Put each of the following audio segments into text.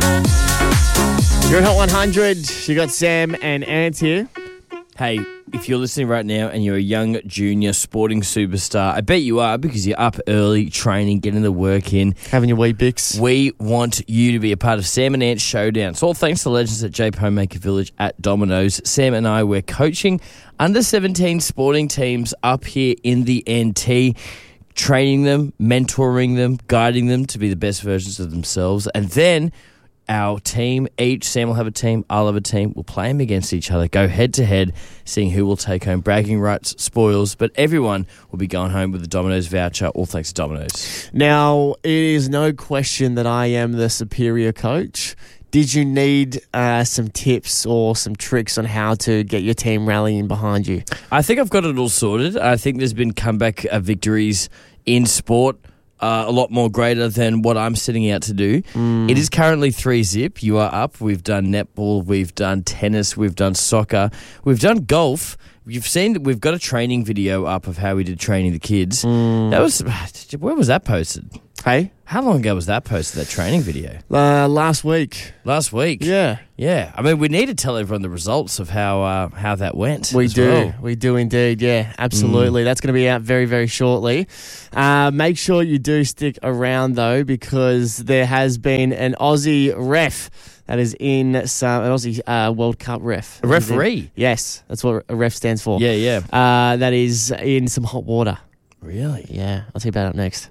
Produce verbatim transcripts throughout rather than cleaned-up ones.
You're at Hot one hundred. You got Sam and Ant here. Hey, if you're listening right now and you're a young junior sporting superstar, I bet you are because you're up early, training, getting the work in. Having your wee bix. We want you to be a part of Sam and Ant's Showdown. It's all thanks to legends at J P Homemaker Village at Domino's. Sam and I, we're coaching under seventeen sporting teams up here in the N T, training them, mentoring them, guiding them to be the best versions of themselves. And then our team, each, Sam will have a team, I'll have a team, we'll play them against each other, go head to head, seeing who will take home bragging rights, spoils, but everyone will be going home with the Domino's voucher, all thanks to Domino's. Now, it is no question that I am the superior coach. Did you need uh, some tips or some tricks on how to get your team rallying behind you? I think I've got it all sorted. I think there's been comeback uh, victories in sport. Uh, a lot more greater than what I'm setting out to do. Mm. It is currently three zip. You are up. We've done netball. We've done tennis. We've done soccer. We've done golf. You've seen that we've got a training video up of how we did training the kids. Mm. That was, where was that posted? Hey? How long ago was that posted, that training video? Uh, last week. Last week? Yeah. Yeah. I mean, we need to tell everyone the results of how uh, how that went. We do. Well. We do indeed. Yeah, absolutely. Mm. That's going to be out very, very shortly. Uh, make sure you do stick around, though, because there has been an Aussie ref that is in some, an Aussie uh, World Cup ref. A referee? Yes, that's what a ref stands for. Yeah, yeah. Uh, that is in some hot water. Really? Yeah. I'll tell you about it next.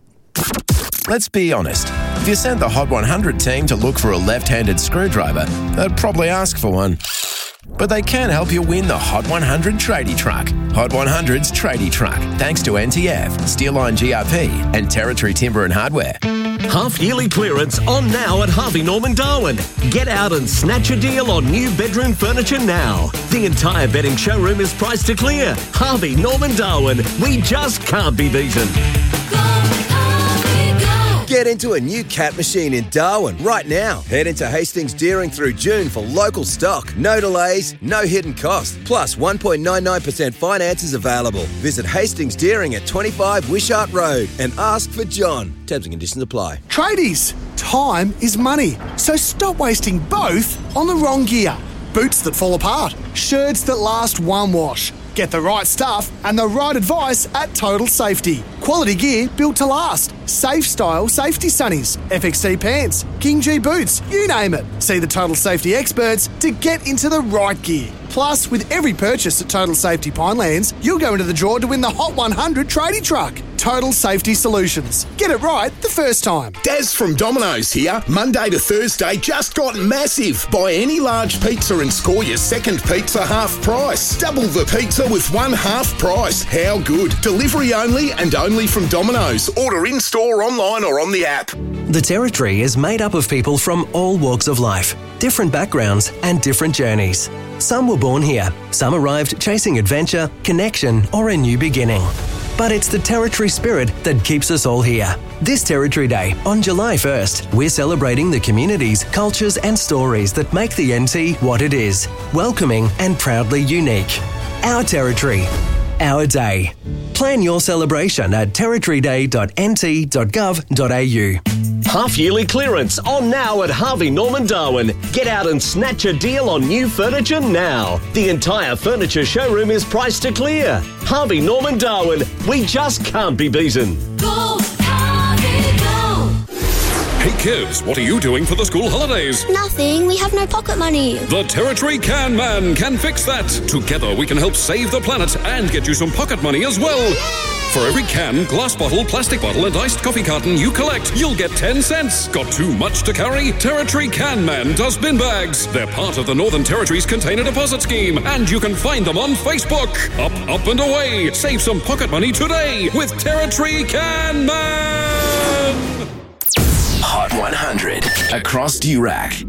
Let's be honest. If you sent the Hot one hundred team to look for a left-handed screwdriver, they'd probably ask for one. But they can help you win the Hot one hundred Tradie Truck. Hot one hundred's Tradie Truck, thanks to N T F, Steelline G R P and Territory Timber and Hardware. Half-yearly clearance on now at Harvey Norman Darwin. Get out and snatch a deal on new bedroom furniture now. The entire bedding showroom is priced to clear. Harvey Norman Darwin. We just can't be beaten. Get into a new cat machine in Darwin right now. Head into Hastings Deering through June for local stock. No delays, no hidden cost. Plus one point nine nine percent finance is available. Visit Hastings Deering at twenty-five Wishart Road and ask for John. Terms and conditions apply. Tradies, time is money. So stop wasting both on the wrong gear. Boots that fall apart, shirts that last one wash. Get the right stuff and the right advice at Total Safety. Quality gear built to last. Safe style safety sunnies, F X C pants, King G boots, you name it. See the Total Safety experts to get into the right gear. Plus, with every purchase at Total Safety Pinelands, you'll go into the draw to win the Hot one hundred Tradie Truck. Total Safety Solutions. Get it right the first time. Daz from Domino's here. Monday to Thursday just got massive. Buy any large pizza and score your second pizza half price. Double the pizza with one half price. How good? Delivery only and only from Domino's. Order in-store, online or on the app. The Territory is made up of people from all walks of life, different backgrounds and different journeys. Some were born here, some arrived chasing adventure, connection or a new beginning. But it's the Territory spirit that keeps us all here. This Territory Day, on July first, we're celebrating the communities, cultures and stories that make the N T what it is. Welcoming and proudly unique. Our Territory. Our day. Plan your celebration at territory day dot n t dot gov dot a u. Half-yearly clearance on now at Harvey Norman Darwin. Get out and snatch a deal on new furniture now. The entire furniture showroom is priced to clear. Harvey Norman Darwin. We just can't be beaten. Go, Harvey, go! Hey kids, what are you doing for the school holidays? Nothing, we have no pocket money. The Territory Can Man can fix that. Together we can help save the planet and get you some pocket money as well. Yay! For every can, glass bottle, plastic bottle and iced coffee carton you collect, you'll get ten cents. Got too much to carry? Territory Can Man does bin bags. They're part of the Northern Territory's Container Deposit Scheme, and you can find them on Facebook. Up, up and away. Save some pocket money today with Territory Can Man. Hot one hundred across Durack.